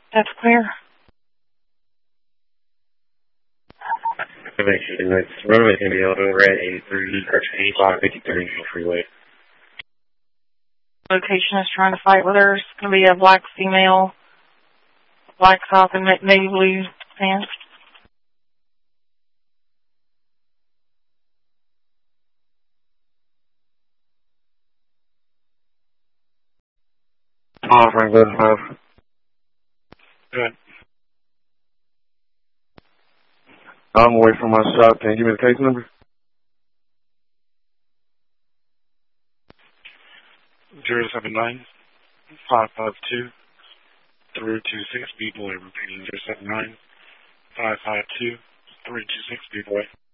That's clear. It's runway can be held over at 83, correction 8553 freeway. Location is trying to fight with her. It's going to be a black female, black top and navy blue pants. Franklin 5. Good. I'm away from my shop. Can you give me the case number? 079 552 326 B boy. Repeating 079 552 326 B boy.